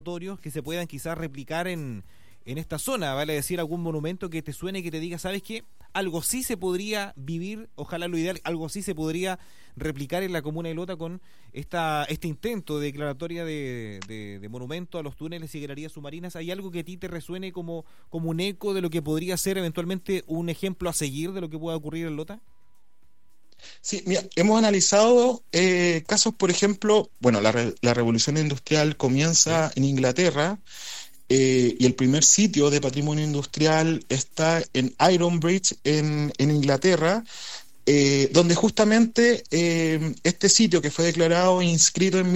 que se puedan quizás replicar en esta zona, vale decir, algún monumento que te suene y que te diga, ¿sabes qué? Algo sí se podría vivir, ojalá lo ideal, algo sí se podría replicar en la comuna de Lota con este intento de declaratoria de monumento a los túneles y galerías submarinas. ¿Hay algo que a ti te resuene como un eco de lo que podría ser eventualmente un ejemplo a seguir de lo que pueda ocurrir en Lota? Sí, mira, hemos analizado casos, por ejemplo, bueno, la revolución industrial comienza en Inglaterra, y el primer sitio de patrimonio industrial está en Ironbridge, en Inglaterra, donde justamente este sitio que fue declarado e inscrito en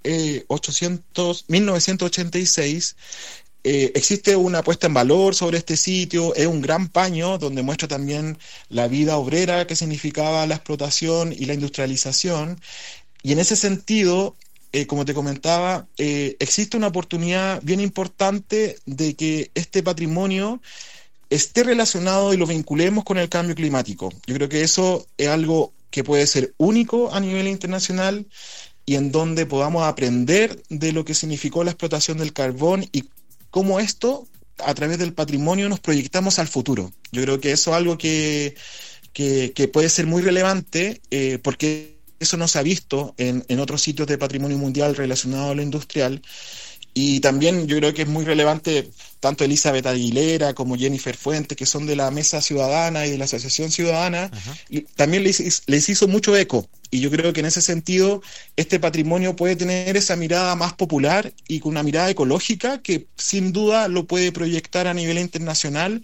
1986, existe una puesta en valor sobre este sitio, es un gran paño donde muestra también la vida obrera que significaba la explotación y la industrialización, y en ese sentido, como te comentaba, existe una oportunidad bien importante de que este patrimonio esté relacionado y lo vinculemos con el cambio climático. Yo creo que eso es algo que puede ser único a nivel internacional y en donde podamos aprender de lo que significó la explotación del carbón y cómo esto, a través del patrimonio, nos proyectamos al futuro. Yo creo que eso es algo que puede ser muy relevante, porque eso no se ha visto en otros sitios de patrimonio mundial relacionado a lo industrial. Y también yo creo que es muy relevante tanto Elizabeth Aguilera como Jennifer Fuentes, que son de la Mesa Ciudadana y de la Asociación Ciudadana, y también les hizo mucho eco. Y yo creo que en ese sentido este patrimonio puede tener esa mirada más popular y con una mirada ecológica que sin duda lo puede proyectar a nivel internacional,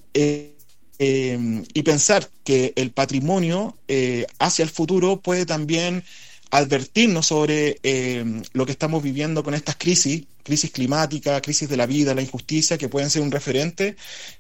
y pensar que el patrimonio hacia el futuro puede también advertirnos sobre lo que estamos viviendo con estas crisis climáticas, crisis de la vida, la injusticia, que pueden ser un referente,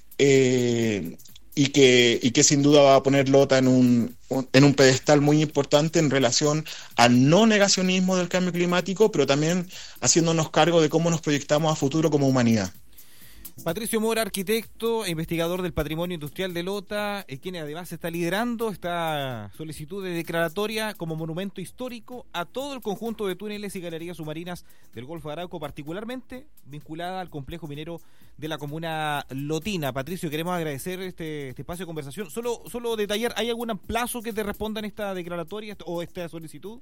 y que sin duda va a poner Lota en un pedestal muy importante en relación al no negacionismo del cambio climático, pero también haciéndonos cargo de cómo nos proyectamos a futuro como humanidad. Patricio Mora, arquitecto e investigador del patrimonio industrial de Lota, quien además está liderando esta solicitud de declaratoria como monumento histórico a todo el conjunto de túneles y galerías submarinas del Golfo de Arauco, particularmente vinculada al complejo minero de la comuna lotina. Patricio, queremos agradecer este espacio de conversación. Solo detallar, ¿hay algún plazo que te responda en esta declaratoria o esta solicitud?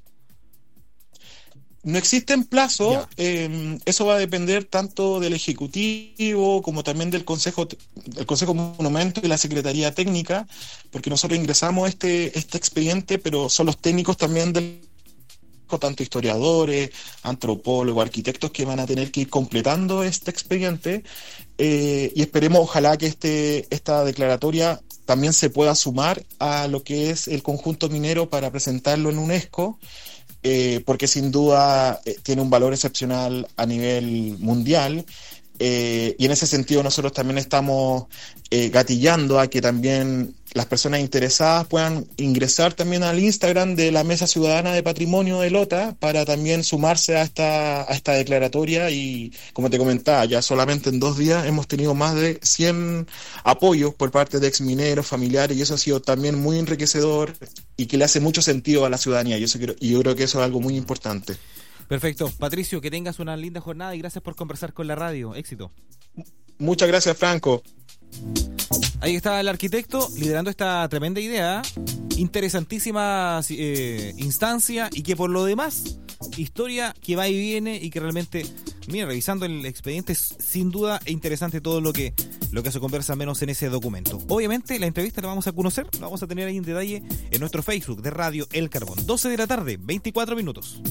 No existen plazos, eso va a depender tanto del Ejecutivo como también del Consejo Monumento y la Secretaría Técnica, porque nosotros ingresamos este expediente, pero son los técnicos también tanto historiadores, antropólogos, arquitectos, que van a tener que ir completando este expediente, y esperemos, ojalá, que esta declaratoria también se pueda sumar a lo que es el conjunto minero para presentarlo en UNESCO, porque sin duda tiene un valor excepcional a nivel mundial, y en ese sentido nosotros también estamos gatillando a que también las personas interesadas puedan ingresar también al Instagram de la Mesa Ciudadana de Patrimonio de Lota para también sumarse a esta declaratoria. Y como te comentaba, ya solamente en 2 días hemos tenido más de 100 apoyos por parte de exmineros, familiares, y eso ha sido también muy enriquecedor y que le hace mucho sentido a la ciudadanía, y yo creo que eso es algo muy importante. Perfecto. Patricio, que tengas una linda jornada y gracias por conversar con la radio. Éxito. Muchas gracias, Franco. Ahí está el arquitecto liderando esta tremenda idea, interesantísima instancia, y que por lo demás, historia que va y viene y que realmente, mira, revisando el expediente, es sin duda interesante todo lo que se conversa menos en ese documento. Obviamente la entrevista la vamos a conocer, la vamos a tener ahí en detalle en nuestro Facebook de Radio El Carbón. 12 de la tarde, 24 minutos.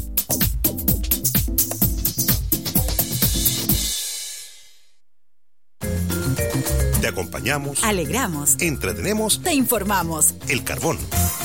Te acompañamos, alegramos, entretenemos, te informamos. El Carbón.